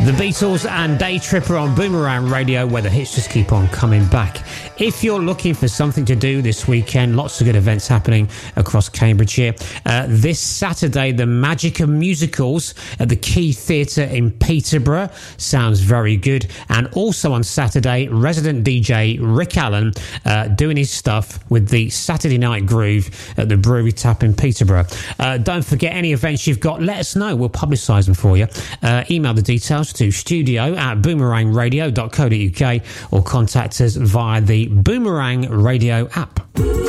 The Beatles and Day Tripper on Boomerang Radio, where the hits just keep on coming back. If you're looking for something to do this weekend, lots of good events happening across Cambridgeshire. This Saturday, the Magic of Musicals at the Key Theatre in Peterborough. Sounds very good. And also on Saturday, resident DJ Rick Allen doing his stuff with the Saturday Night Groove at the Brewery Tap in Peterborough. Don't forget any events you've got. Let us know. We'll publicise them for you. Email the details to studio@boomerangradio.co.uk or contact us via the Boomerang Radio app.